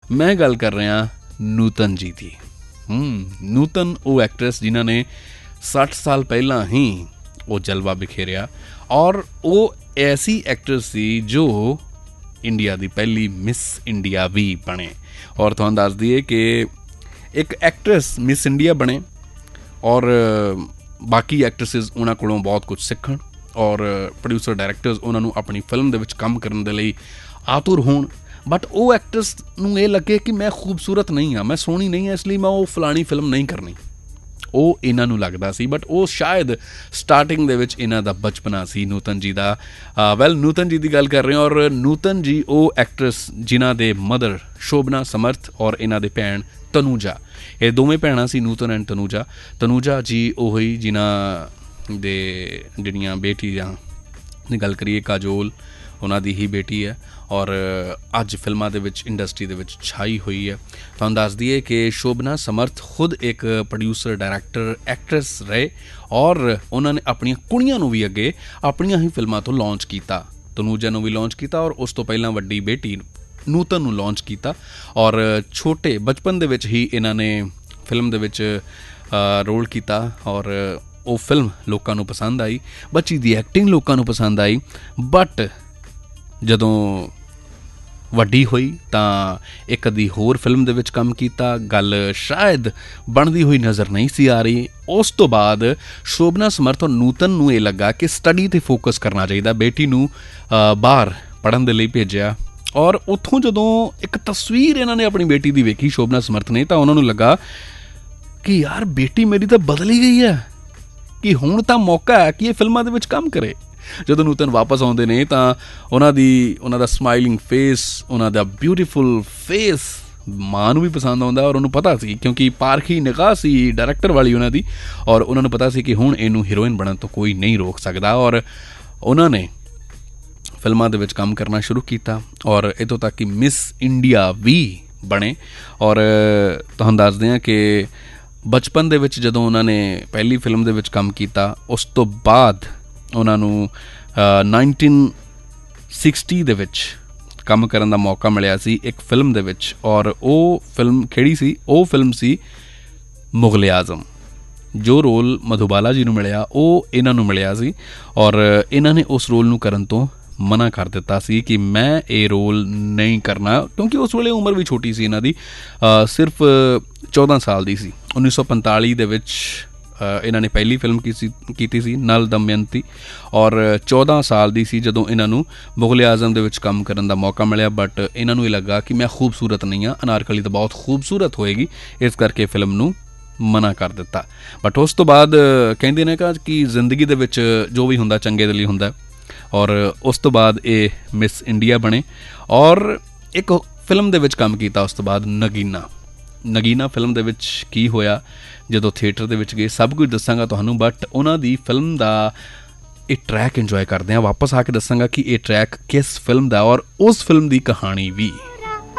मैं गल कर रहा नूतन जी की। नूतन वो एक्ट्रेस जिन्हों ने 60 साल पहला ही वो जलवा बिखेरिया और वो ऐसी एक्ट्रेस सी जो इंडिया की पहली मिस इंडिया भी बने। और तुहानूं दस दईए कि एक एक्ट्रेस मिस इंडिया बने और बाकी एक्ट्रेसिस उन्हां कोलों बहुत कुछ सीखण और प्रोड्यूसर डायरैक्टर्स उन्होंने अपनी फिल्म दे विच काम करने दे लई आतुर होण। बट वो एक्ट्रेस नूं ये लगे कि मैं खूबसूरत नहीं हाँ, मैं सोहनी नहीं हाँ, इसलिए मैं वो फलानी फिल्म नहीं करनी। वो इन्हां नूं लगदा सी, बट वो शायद स्टार्टिंग दे विच इन्हां दा बचपना सी नूतन जी दा। वैल नूतन जी की गल कर रहे हैं और नूतन जी वो एक्ट्रेस जिन्हां दे मदर शोभना समर्थ और इन्हां दे भैन तनुजा, ये दोवें भैणां सी नूतन एंड तनुजा। तनुजा जी ओही जिन्हां दे जिहड़ियां बेटियां दी गल करिए काजोल उन्हां दी ही बेटी है और अज फिल्मां दे विच इंडस्ट्री दे विच छाई हुई है। तुहानूं दस दईए कि शोभना समर्थ खुद एक प्रोड्यूसर डायरैक्टर एक्ट्रेस रहे और उन्होंने अपनी कुड़ियां नूं भी अगे अपनियां ही फिल्मां तो लॉन्च किया। तनुजा नूं भी लॉन्च किया और उस तो पहलां वड्डी बेटी नूतन नूं लॉन्च किया और छोटे बचपन दे विच ही इन्हां ने फिल्म दे विच रोल किया और वो फिल्म लोगों नूं पसंद आई। बच्ची दी एक्टिंग लोगों नूं पसंद आई। बट जदों वड्डी हुई तां एक अद्धी होर फिल्म दे विच काम कीता, गल शायद बनदी हुई नज़र नहीं सी आ रही। उस तो बाद शोभना समर्थ और नूतन नूं इह लगा कि स्टडी ते फोकस करना चाहिए, बेटी नूं बाहर पढ़न दे लई भेजिया और उत्थों जदों एक तस्वीर इन्हां ने अपनी बेटी दी वेखी शोभना समर्थ ने, तां उन्हां नूं लगा कि यार बेटी मेरी तो बदल ही गई है कि हुण तां मौका है कि ये फिल्मां दे विच काम करे। जदों नूतन वापस आउंदे ने तां उन्हां दा स्माइलिंग फेस, उन्हां दा ब्यूटीफुल फेस मां नूं भी पसंद आउंदा और उन्होंने पता सी क्योंकि पारखी निगाह सी डायरैक्टर वाली उन्हां दी और उन्होंने पता सी कि हुण इहनूं हीरोइन बनन तो कोई नहीं रोक सकदा और उन्होंने फिल्मां दे विच काम करना शुरू किया और इतों तक कि मिस इंडिया भी बने। और तुहानूं दसदे हां कि बचपन दे विच जदों उन्होंने पहली फिल्म दे विच काम किया उस तो बाद उन्होंने 1960 दे विच काम करन दा मौका मिलिया सी एक फिल्म दे विच और वो फिल्म किहड़ी सी? वो फिल्म सी मुगले आज़म। जो रोल मधुबाला जी नूं मिलिया वो इन्हां नूं मिलिया सी और इन्हां ने उस रोल नूं करन तो मना कर दिता सी कि मैं ये रोल नहीं करना क्योंकि उस वेले उम्र भी छोटी सी इन्हां दी, सिर्फ 14 साल दी सी। 1945 दे विच इन्हां ने पहली फिल्म कीती सी नल दमयंती और 14 साल दी सी जदों इन्हां नूं मुगले आज़म दे विच काम करन दा मौका मिलिया। बट इन्हां नूं लगा कि मैं खूबसूरत नहीं हाँ, अनारकली तो बहुत खूबसूरत होएगी, इस करके फिल्म नूं मना कर दिता। बट उस तो बाद कहंदे ने कि जिंदगी दे विच जो भी हुंदा चंगे दे लई हुंदा और उस तो बाद ये मिस इंडिया बने और एक फिल्म दे विच काम किया। उस तो बाद नगीना फिल्म दे विच की होया जदों थिएटर दे विच गए सब कुछ दसांगा तुहानूं। बट उन्हां दी फिल्म दा ये ट्रैक इंजॉय करते हैं, वापस आके दसांगा कि ये ट्रैक किस फिल्म दा और उस फिल्म दी कहानी भी।